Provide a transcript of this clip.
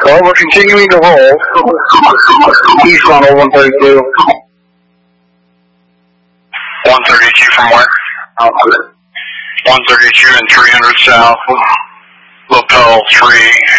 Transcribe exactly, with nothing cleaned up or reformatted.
Well, we're continuing to roll. East Ronald one thirty-two. one thirty-two from where? one thirty-two and three hundred south. Lapel three.